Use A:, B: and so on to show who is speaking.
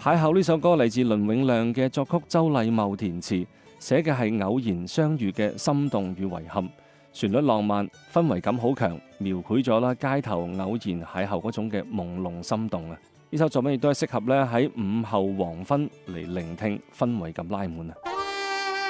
A: 邂逅呢首歌嚟自倫永亮嘅作曲，周禮茂填詞，寫嘅係偶然相遇嘅心動與遺憾，旋律浪漫，氛圍感好強，描繪咗啦街頭偶然邂逅嗰種嘅朦朧心動啊！呢首作品亦都係適合咧喺午後黃昏嚟聆聽，氛圍咁拉滿啊！